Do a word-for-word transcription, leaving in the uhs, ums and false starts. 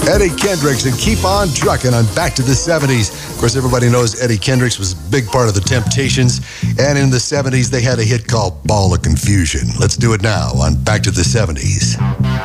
Eddie Kendricks and Keep On Truckin' on Back to the seventies. Of course, everybody knows Eddie Kendricks was a big part of the Temptations, and in the seventies, they had a hit called Ball of Confusion. Let's do it now on Back to the seventies.